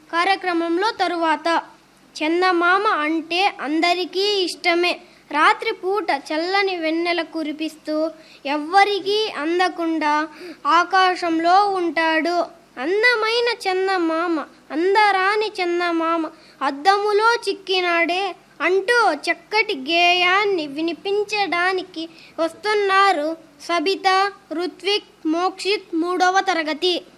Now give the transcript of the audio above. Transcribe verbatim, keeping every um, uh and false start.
కార్యక్రమంలో తరువాత చందమామ అంటే అందరికీ ఇష్టమే. రాత్రిపూట చల్లని వెన్నెల కురిపిస్తూ ఎవ్వరికీ అందకుండా ఆకాశంలో ఉంటాడు. అందమైన చందమామ, అందరాని చందమామ అద్దములో చిక్కినాడే అంటూ చక్కటి గేయాన్ని వినిపించడానికి వస్తున్నారు సబిత, రుత్విక్, మోక్షిత్ మూడవ తరగతి.